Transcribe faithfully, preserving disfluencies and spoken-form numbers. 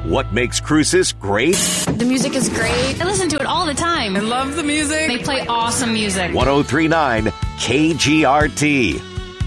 What makes Cruces great? The music is great. I listen to it all the time. I love the music. They play awesome music. ten thirty-nine K G R T.